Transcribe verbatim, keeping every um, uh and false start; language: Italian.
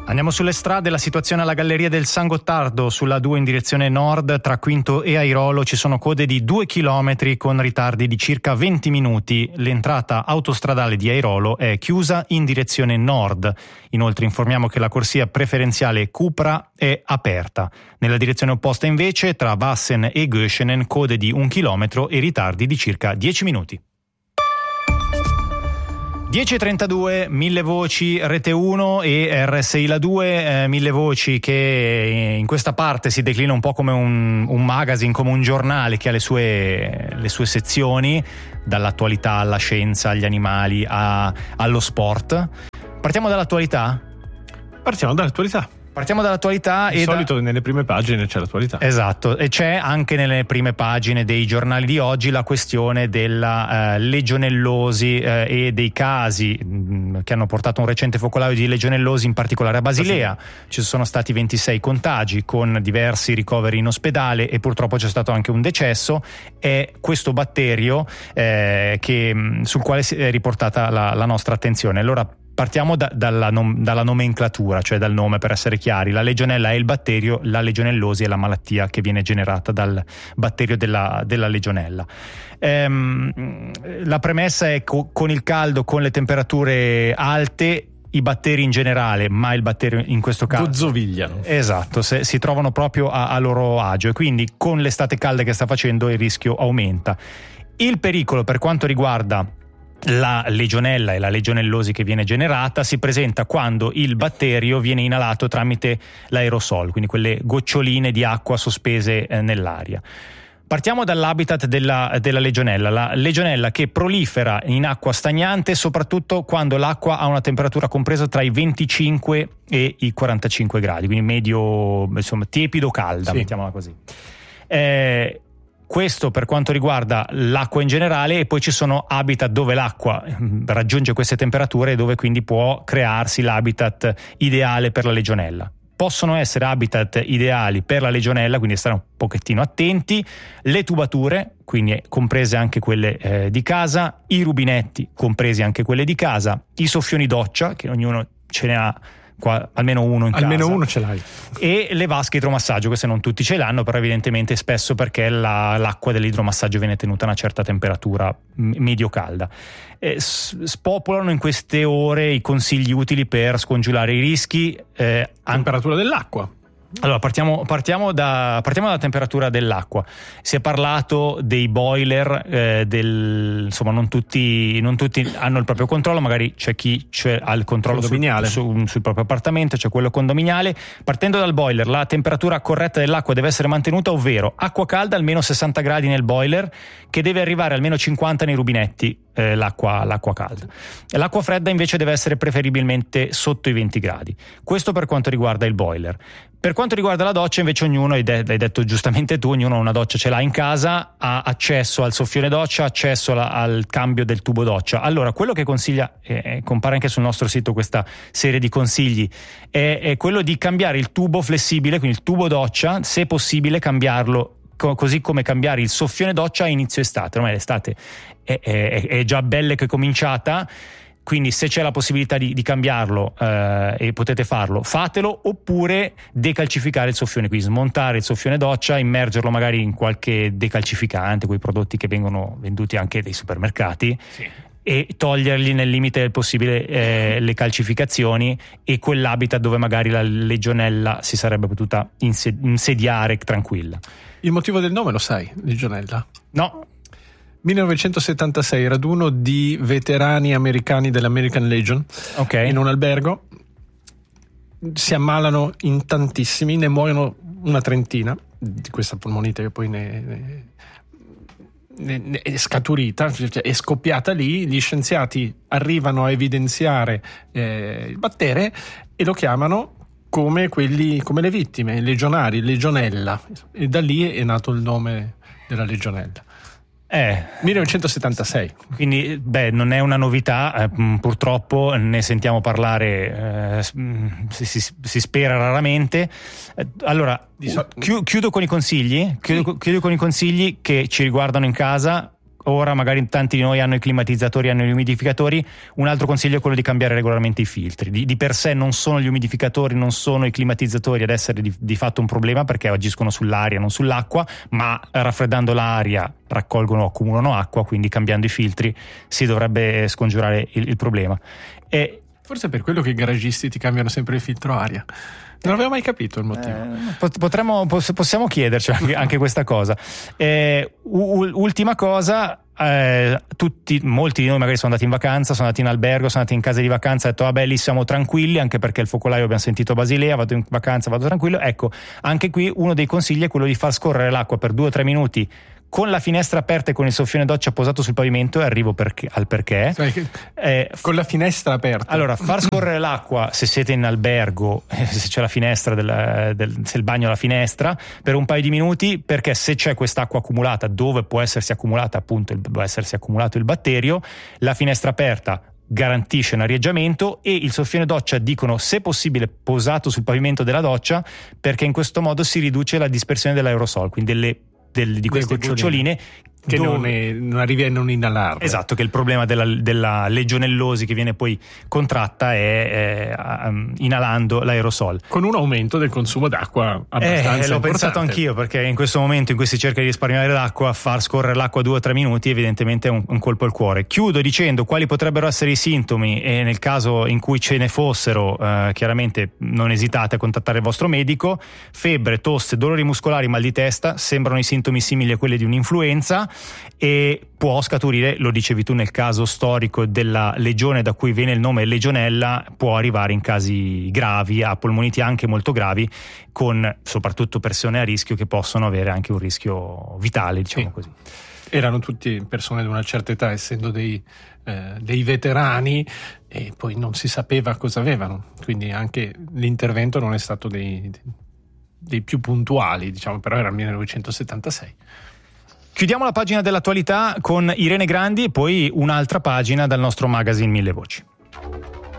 Andiamo sulle strade, la situazione alla Galleria del San Gottardo sulla due in direzione nord tra Quinto e Airolo ci sono code di due chilometri con ritardi di circa venti minuti. L'entrata autostradale di Airolo è chiusa in direzione nord. Inoltre informiamo che la corsia preferenziale Cupra è aperta. Nella direzione opposta invece tra Vassen e Göschenen code di un chilometro e ritardi di circa dieci minuti. dieci e trentadue, mille voci Rete uno e R S I La due, eh, mille voci che in questa parte si declina un po' come un, un magazine, come un giornale che ha le sue, le sue sezioni, dall'attualità alla scienza, agli animali, a, allo sport. Partiamo dall'attualità? Partiamo dall'attualità. Partiamo dall'attualità. Di e solito da... nelle prime pagine c'è l'attualità. Esatto, e c'è anche nelle prime pagine dei giornali di oggi la questione della eh, legionellosi eh, e dei casi mh, che hanno portato un recente focolaio di legionellosi, in particolare a Basilea. Ci sono stati ventisei contagi con diversi ricoveri in ospedale e purtroppo c'è stato anche un decesso. È questo batterio eh, che, sul quale è riportata la, la nostra attenzione. Allora, partiamo da, dalla, nom, dalla nomenclatura, cioè dal nome, per essere chiari. La legionella è il batterio, la legionellosi è la malattia che viene generata dal batterio della, della legionella. Ehm, la premessa è co, con il caldo, con le temperature alte, i batteri in generale, ma il batterio in questo caso gozzovigliano. Esatto, se, si trovano proprio a, a loro agio, e quindi con l'estate calda che sta facendo il rischio aumenta. Il pericolo per quanto riguarda la legionella e la legionellosi che viene generata si presenta quando il batterio viene inalato tramite l'aerosol, quindi quelle goccioline di acqua sospese eh, nell'aria. Partiamo dall'habitat della, della legionella. La legionella che prolifera in acqua stagnante soprattutto quando l'acqua ha una temperatura compresa tra i venticinque e i quarantacinque gradi, quindi medio, insomma, tiepido calda, sì. Mettiamola così. Eh, Questo per quanto riguarda l'acqua in generale, e poi ci sono habitat dove l'acqua raggiunge queste temperature e dove quindi può crearsi l'habitat ideale per la legionella. Possono essere habitat ideali per la legionella, quindi stare un pochettino attenti, le tubature, quindi comprese anche quelle eh, di casa, i rubinetti, compresi anche quelle di casa, i soffioni doccia, che ognuno ce ne ha qua, almeno uno in almeno casa, uno ce l'hai, e le vasche idromassaggio. Queste non tutti ce l'hanno, però evidentemente spesso perché la, l'acqua dell'idromassaggio viene tenuta a una certa temperatura medio calda. Eh, spopolano in queste ore i consigli utili per scongiurare i rischi. Eh, temperatura dell'acqua. Allora partiamo, partiamo, da, partiamo dalla temperatura dell'acqua. Si è parlato dei boiler, eh, del, insomma non tutti, non tutti hanno il proprio controllo, magari c'è chi c'è, ha il controllo sul, su, sul proprio appartamento, c'è quello condominiale. Partendo dal boiler, la temperatura corretta dell'acqua deve essere mantenuta, ovvero acqua calda almeno sessanta gradi nel boiler, che deve arrivare almeno cinquanta nei rubinetti, eh, l'acqua, l'acqua calda. L'acqua fredda invece deve essere preferibilmente sotto i venti gradi. Questo per quanto riguarda il boiler. Per quanto riguarda la doccia invece ognuno, hai detto giustamente tu, ognuno una doccia ce l'ha in casa, ha accesso al soffione doccia, accesso alla, al cambio del tubo doccia. Allora quello che consiglia, eh, compare anche sul nostro sito questa serie di consigli, è, è quello di cambiare il tubo flessibile, quindi il tubo doccia, se possibile cambiarlo, co- così come cambiare il soffione doccia a inizio estate. Ormai l'estate è, è, è già bella che è cominciata, quindi se c'è la possibilità di, di cambiarlo eh, e potete farlo, fatelo, oppure decalcificare il soffione, quindi smontare il soffione doccia, immergerlo magari in qualche decalcificante, quei prodotti che vengono venduti anche dai supermercati, sì, e togliergli nel limite del possibile eh, le calcificazioni e quell'habitat dove magari la legionella si sarebbe potuta insediare tranquilla. Il motivo del nome lo sai, legionella? No. millenovecentosettantasei, raduno di veterani americani dell'American Legion, okay, in un albergo. Si ammalano in tantissimi, ne muoiono una trentina di questa polmonite che poi ne, ne, ne, ne è scaturita, cioè è scoppiata lì. Gli scienziati arrivano a evidenziare eh, il battere e lo chiamano come quelli, come le vittime, legionari, legionella, e da lì è nato il nome della legionella. Eh, millenovecentosettantasei. Quindi beh, non è una novità, eh, purtroppo ne sentiamo parlare, eh, si, si, si spera raramente. Eh, allora chi, chiudo con i consigli chiudo, sì. chiudo con i consigli che ci riguardano in casa. ora magari tanti di noi hanno i climatizzatori, hanno gli umidificatori, un altro consiglio è quello di cambiare regolarmente i filtri. Di, di per sé non sono gli umidificatori, non sono i climatizzatori ad essere di, di fatto un problema, perché agiscono sull'aria, non sull'acqua, ma raffreddando l'aria raccolgono o accumulano acqua, quindi cambiando i filtri si dovrebbe scongiurare il, il problema. E forse è per quello che i garagisti ti cambiano sempre il filtro aria. Non avevo mai capito il motivo. Eh, potremmo, possiamo chiederci anche, anche questa cosa. Eh, u- ultima cosa, eh, tutti, molti di noi magari sono andati in vacanza, sono andati in albergo, sono andati in case di vacanza, hanno detto vabbè lì siamo tranquilli, anche perché il focolaio abbiamo sentito a Basilea, vado in vacanza, vado tranquillo. Ecco, anche qui uno dei consigli è quello di far scorrere l'acqua per due o tre minuti con la finestra aperta e con il soffione doccia posato sul pavimento, e arrivo perché, al perché. Eh, con la finestra aperta. Allora, far scorrere l'acqua, se siete in albergo, se c'è la finestra, del, del, se il bagno ha la finestra, per un paio di minuti, perché se c'è quest'acqua accumulata, dove può essersi accumulata appunto, il, può essersi accumulato il batterio, la finestra aperta garantisce un arieggiamento, e il soffione doccia, dicono se possibile posato sul pavimento della doccia, perché in questo modo si riduce la dispersione dell'aerosol, quindi delle Del, di queste goccioline, goccioline che dove... non, è, non arrivi a non inalarle. Esatto, che il problema della, della legionellosi che viene poi contratta è, è um, inalando l'aerosol. Con un aumento del consumo d'acqua abbastanza eh, L'ho importante. pensato anch'io, perché in questo momento in cui si cerca di risparmiare l'acqua, far scorrere l'acqua due o tre minuti evidentemente è un, un colpo al cuore. Chiudo dicendo quali potrebbero essere i sintomi, e nel caso in cui ce ne fossero, eh, chiaramente non esitate a contattare il vostro medico. Febbre, tosse, dolori muscolari, mal di testa, sembrano i sintomi simili a quelli di un'influenza, e può scaturire, lo dicevi tu nel caso storico della legione da cui viene il nome legionella, può arrivare in casi gravi a polmoniti anche molto gravi, con soprattutto persone a rischio che possono avere anche un rischio vitale, diciamo sì. così. Erano tutti persone di una certa età, essendo dei, eh, dei veterani, e poi non si sapeva cosa avevano, quindi anche l'intervento non è stato dei, dei più puntuali, diciamo, però era il millenovecentosettantasei. Chiudiamo la pagina dell'attualità con Irene Grandi e poi un'altra pagina dal nostro magazine Mille Voci.